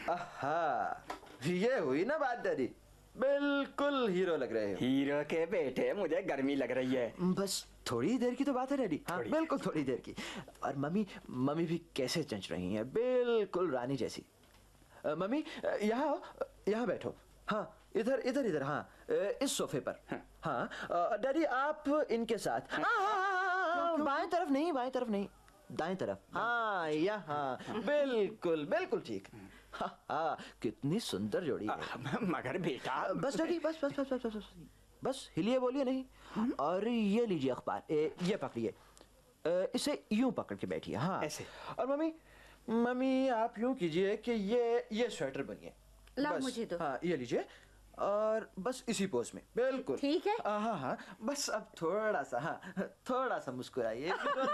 आहा, ये हुई ना बात डैडी, बिल्कुल हीरो लग रहे हो। हीरो के बेटे, मुझे गर्मी लग रही है। बस थोड़ी देर की तो बात है डैडी। हाँ बिल्कुल थोड़ी देर की। और मम्मी भी कैसे चंच रही हैं, बिल्कुल रानी जैसी। मम्मी यहाँ यहाँ बैठो। हाँ इधर इधर इधर। हाँ इस सोफे पर। हाँ डैडी आप इनके साथ। बाएं तरफ नहीं, बाएं तरफ नहीं, दाएं तरफ। हाँ यहाँ बिल्कुल बिल्कुल ठीक। हाँ कितनी सुंदर जोड़ी है। मगर बेटा बस डैडी बस बस बस बस बस बस हिलिए बोलिए नहीं। और ये लीजिए अखबार, ये पकड़िए, इसे यूं पकड़ के बैठिए। हाँ ऐसे। और मम्मी आप यूं कीजिए कि ये स्वेटर बनिए। लाओ मुझे दो। हाँ ये लीजिए, और बस इसी पोज में बिल्कुल ठीक है। हाँ हाँ बस अब थोड़ा सा, हाँ थोड़ा सा मुस्कुराइए।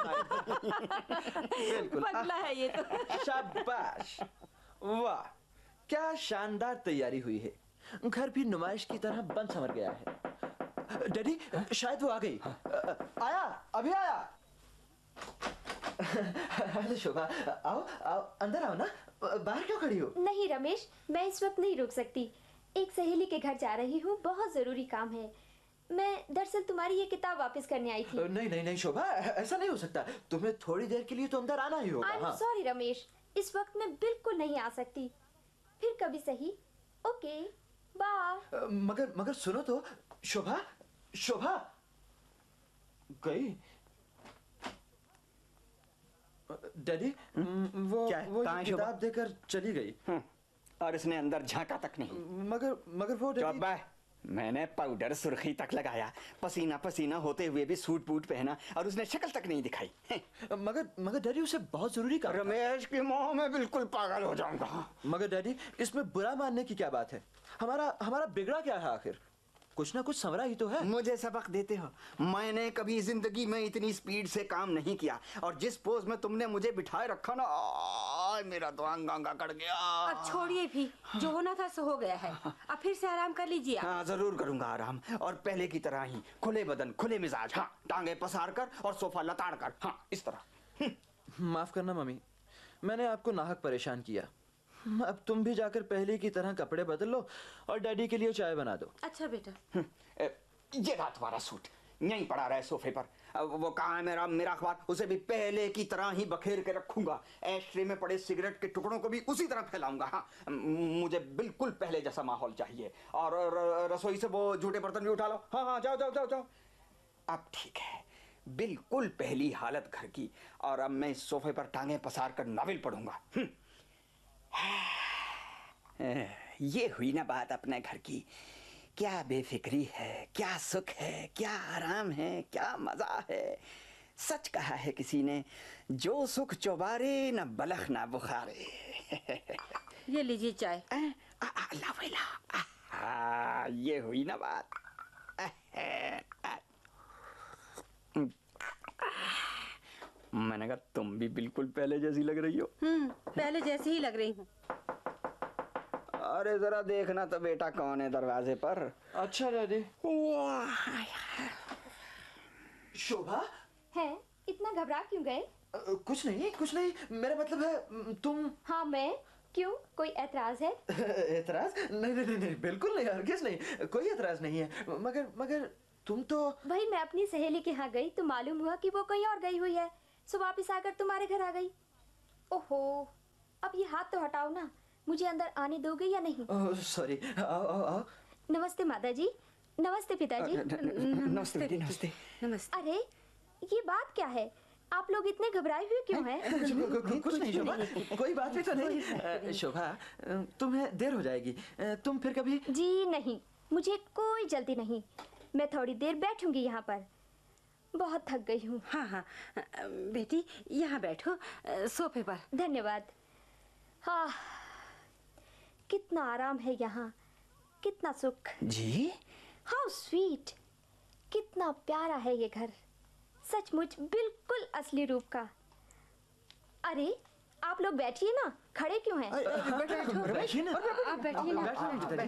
बिल्कुल बदला है ये तो। शाबाश, वाह क्या शानदार तैयारी हुई है। घर भी नुमाइश की तरह बन संवर गया है। डैडी शायद वो आ गई। आया, अभी आया। हेलो शोभा, आओ आओ अंदर आओ ना, बाहर क्यों खड़ी हो? नहीं रमेश, मैं इस वक्त नहीं रुक सकती, एक सहेली के घर जा रही हूँ, बहुत जरूरी काम है। मैं दरअसल तुम्हारी ये किताब वापस करने आई थी। नहीं नहीं नहीं शोभा, ऐसा नहीं हो सकता, तुम्हें थोड़ी देर के लिए तो अंदर आना ही होगा। आई एम सॉरी रमेश, इस वक्त मैं बिल्कुल नहीं आ सकती, फिर कभी सही। Okay bye. मगर सुनो तो, शोभा गई। डैडी वो किताब देकर चली गई। और इसने अंदर झांका तक नहीं। मगर वो डैडी, मैंने पाउडर सुर्खी तक लगाया, पसीना पसीना होते हुए भी सूट बूट पहना, और उसने शक्ल तक नहीं दिखाई। मगर डैडी उसे बहुत जरूरी काम। रमेश की मोह में बिल्कुल पागल हो जाऊंगा। मगर डैडी इसमें बुरा मानने की क्या बात है? हमारा बिगड़ा क्या है आखिर? कुछ ना कुछ संवरा ही तो है। मुझे सबक देते हो, मैंने कभी जिंदगी में इतनी स्पीड से काम नहीं किया, और जिस पोज में तुमने मुझे बिठाए रखा ना, मेरा तो अंग अकड़ गया। अब छोड़िए भी, जो होना था सो हो गया है, अब फिर से आराम कर लीजिए। हाँ जरूर करूंगा आराम, और पहले की तरह ही खुले बदन खुले मिजाज। हाँ टांगे पसार कर और सोफा लताड़ कर, हाँ इस तरह। माफ करना मम्मी, मैंने आपको नाहक परेशान किया। अब तुम भी जाकर पहले की तरह कपड़े बदल लो और डैडी के लिए चाय बना दो। अच्छा बेटा। ये रहा तुम्हारा सूट, यहीं पड़ा रहा है सोफे पर। वो कहाँ है मेरा अखबार? उसे भी पहले की तरह ही बखेर के रखूंगा। एस्ट्रे में पड़े सिगरेट के टुकड़ों को भी उसी तरह फैलाऊंगा। हाँ मुझे बिल्कुल पहले जैसा माहौल चाहिए। और रसोई से वो झूठे बर्तन भी उठा लो। हाँ हाँ जाओ जाओ जाओ जाओ। अब ठीक है, बिल्कुल पहली हालत घर की। और अब मैं इस सोफे पर टांगे पसार कर नावल पढ़ूंगा। ये हुई ना बात अपने घर की। क्या बेफिक्री है, क्या सुख है, क्या आराम है, क्या मजा है। सच कहा है किसी ने, जो सुख चौबारे न बलख ना बुखारे। ये लीजिए चाय। ये हुई ना बात। मैंने कहा तुम भी बिल्कुल पहले जैसी लग रही हो। पहले जैसी ही लग रही हूँ। अरे जरा देखना तो बेटा कौन है दरवाजे पर। अच्छा डैडी। शोभा है, इतना घबरा क्यों गए? कुछ नहीं, मेरा मतलब है तुम। हाँ मैं, क्यों, कोई एतराज है? एतराज? नहीं बिल्कुल नहीं, हरगिज़ नहीं, कोई एतराज नहीं है। मगर तुम तो। भाई मैं अपनी सहेली के यहाँ गई तो मालूम हुआ कि वो कहीं और गई हुई है, सो वापिस आकर तुम्हारे घर आ गई। ओहो, अब ये हाथ तो हटाओ ना, मुझे अंदर आने दोगे या नहीं? सॉरी, आओ। नमस्ते माताजी। नमस्ते पिताजी। नमस्ते बेटी, नमस्ते। नमस्ते। अरे ये बात क्या है, आप लोग इतने घबराए हुए क्यों हैं? कुछ नहीं शोभा, कोई बात भी तो नहीं। शोभा तुम्हें देर हो जाएगी, तुम फिर कभी। जी नहीं, मुझे कोई जल्दी नहीं, मैं थोड़ी देर बैठूंगी यहाँ पर, बहुत थक गई हूँ। हाँ बेटी यहाँ बैठो सोफे पर। धन्यवाद। हाँ कितना आराम है यहाँ, कितना सुख। जी हाउ स्वीट, कितना प्यारा है ये घर, सचमुच बिल्कुल असली रूप का। अरे आप लोग बैठिए ना, खड़े क्यों हैं? बैठिए ना। आप बैठिए ना।